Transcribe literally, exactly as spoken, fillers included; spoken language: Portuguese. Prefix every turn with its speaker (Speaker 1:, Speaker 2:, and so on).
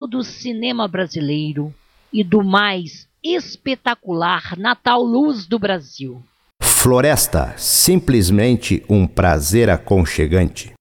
Speaker 1: do cinema brasileiro e do mais espetacular Natal Luz do Brasil.
Speaker 2: Floresta, simplesmente um prazer aconchegante.